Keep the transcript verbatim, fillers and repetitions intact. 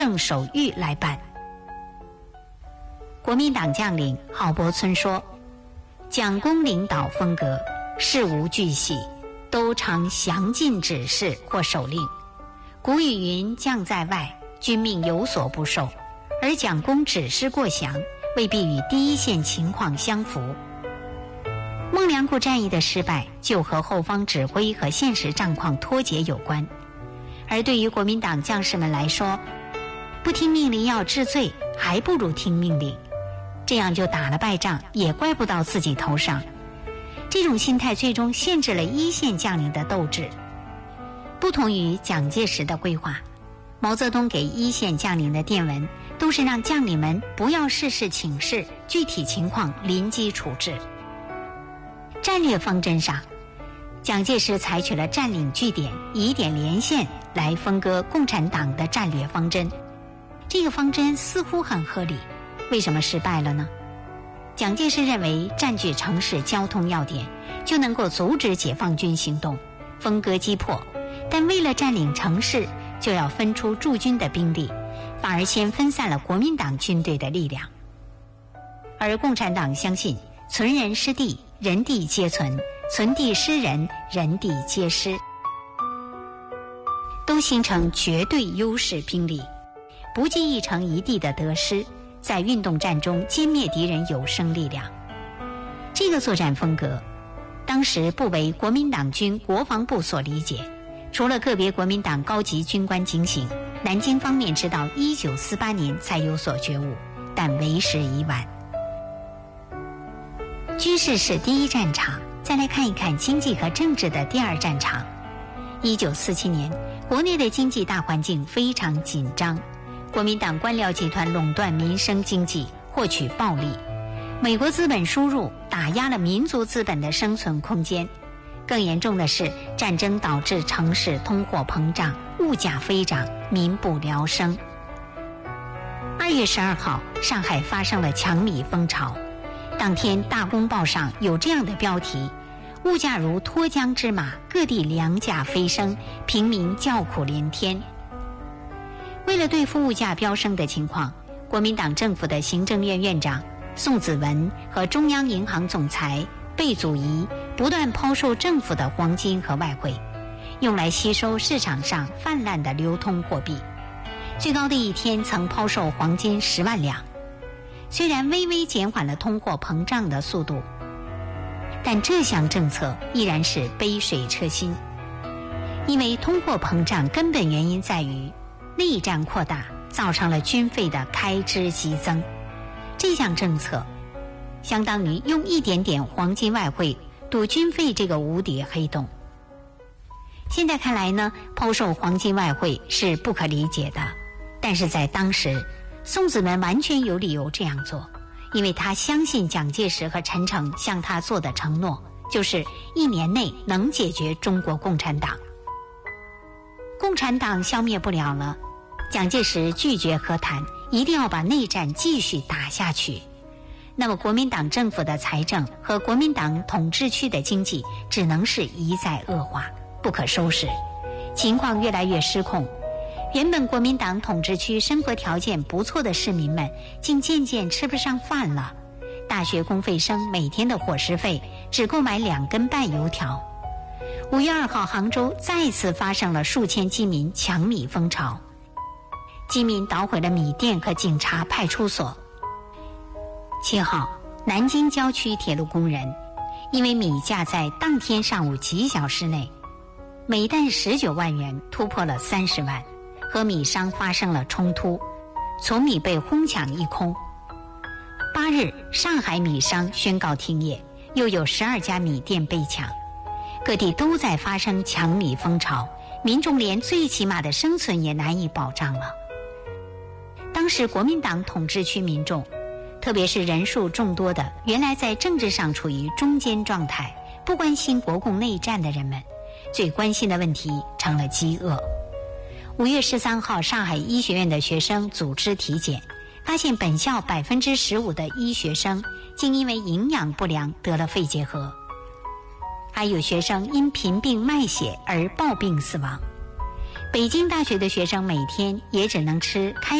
郑守玉来办。国民党将领郝柏村说，蒋公领导风格事无巨细，都常详尽指示或手令。古语云，将在外，军命有所不受，而蒋公指示过详，未必与第一线情况相符。孟良崮战役的失败就和后方指挥和现实战况脱节有关，而对于国民党将士们来说，不听命令要治罪，还不如听命令，这样就打了败仗，也怪不到自己头上。这种心态最终限制了一线将领的斗志。不同于蒋介石的规划，毛泽东给一线将领的电文都是让将领们不要事事请示，具体情况临机处置。战略方针上，蒋介石采取了占领据点、以点连线来分割共产党的战略方针。这个方针似乎很合理，为什么失败了呢？蒋介石认为占据城市交通要点就能够阻止解放军行动，分割击破，但为了占领城市就要分出驻军的兵力，反而先分散了国民党军队的力量。而共产党相信存人失地，人地皆存，存地失人，人地皆失，都形成绝对优势兵力，不计一城一地的得失，在运动战中歼灭敌人有生力量。这个作战风格当时不为国民党军国防部所理解，除了个别国民党高级军官警醒，南京方面直到一九四八年才有所觉悟，但为时已晚。军事是第一战场，再来看一看经济和政治的第二战场。一九四七年，国内的经济大环境非常紧张，国民党官僚集团垄断民生经济，获取暴利，美国资本输入打压了民族资本的生存空间。更严重的是，战争导致城市通货膨胀，物价飞涨，民不聊生。二月十二号，上海发生了抢米风潮。当天《大公报》上有这样的标题：物价如脱缰之马，各地粮价飞升，平民叫苦连天。为了对付物价飙升的情况，国民党政府的行政院院长宋子文和中央银行总裁贝祖仪不断抛售政府的黄金和外汇，用来吸收市场上泛滥的流通货币。最高的一天曾抛售黄金十万两。虽然微微减缓了通货膨胀的速度，但这项政策依然是杯水车薪。因为通货膨胀根本原因在于内战扩大，造成了军费的开支激增。这项政策相当于用一点点黄金外汇堵军费这个无底黑洞。现在看来呢，抛售黄金外汇是不可理解的，但是在当时，宋子文完全有理由这样做，因为他相信蒋介石和陈诚向他做的承诺，就是一年内能解决中国共产党。共产党消灭不了了，蒋介石拒绝和谈，一定要把内战继续打下去。那么国民党政府的财政和国民党统治区的经济只能是一再恶化，不可收拾，情况越来越失控。原本国民党统治区生活条件不错的市民们，竟渐渐吃不上饭了。大学公费生每天的伙食费只够买两根半油条。五月二号，杭州再次发生了数千饥民抢米风潮，饥民捣毁了米店和警察派出所。七号，南京郊区铁路工人因为米价在当天上午几小时内每担十九万元突破了三十万，和米商发生了冲突，从米被哄抢一空。八日，上海米商宣告停业，又有十二家米店被抢，各地都在发生抢米风潮，民众连最起码的生存也难以保障了。当时国民党统治区民众，特别是人数众多的原来在政治上处于中间状态，不关心国共内战的人们，最关心的问题成了饥饿。五月十三号，上海医学院的学生组织体检，发现本校百分之十五的医学生竟因为营养不良得了肺结核，还有学生因贫病卖血而暴病死亡。 北京大学的学生每天也只能吃开